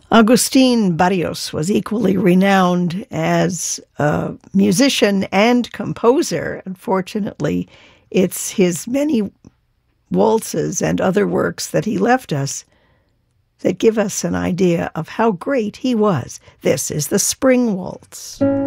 Agustin Barrios was equally renowned as a musician and composer. Unfortunately, it's his many waltzes and other works that he left us that give us an idea of how great he was. This is the Spring Waltz.